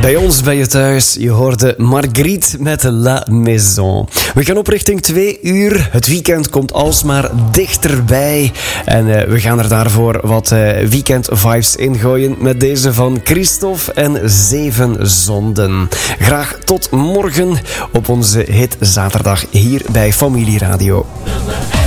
Bij ons ben je thuis. Je hoorde Marguerite met La Maison. We gaan op richting 2 uur. Het weekend komt alsmaar dichterbij. En we gaan er daarvoor wat weekend vibes ingooien met deze van Christophe en 7 zonden. Graag tot morgen op onze hit zaterdag hier bij Familie Radio.